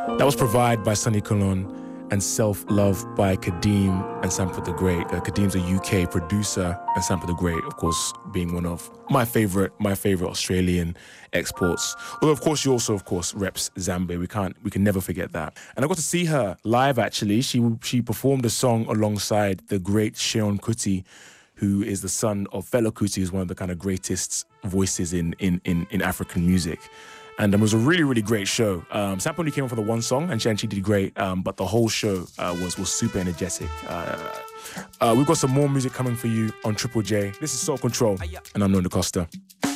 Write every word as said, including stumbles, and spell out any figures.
That was Provide by Sonny Colon and Self-Love by Kadeem and Sampa the Great. Uh, Kadeem's a U K producer and Sampa the Great, of course, being one of my favorite, my favorite Australian exports. Although, of course, she also, of course, reps Zambia. We can't, we can never forget that. And I got to see her live, actually. She she performed a song alongside the great Seun Kuti, who is the son of Fela Kuti, who's one of the kind of greatest voices in in in, in African music. And um, it was a really, really great show. Um, Sampa only came on for the one song, and she, and she did great. Um, but the whole show uh, was was super energetic. Uh, uh, we've got some more music coming for you on Triple J. This is Soul Control, and I'm Noah Costa.